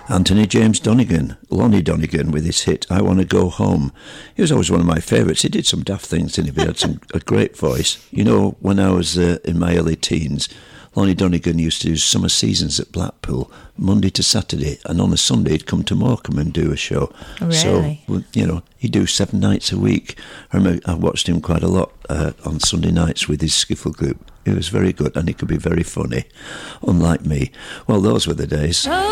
Anthony James Donegan, Lonnie Donegan, with his hit "I Want to Go Home." He was always one of my favourites. He did some daft things, didn't he? He had a great voice. You know, when I was in my early teens, Lonnie Donegan used to do summer seasons at Blackpool, Monday to Saturday, and on a Sunday he'd come to Morecambe and do a show. Really? So, you know, he'd do 7 nights a week. I watched him quite a lot on Sunday nights with his skiffle group. He was very good, and he could be very funny, unlike me. Well, those were the days.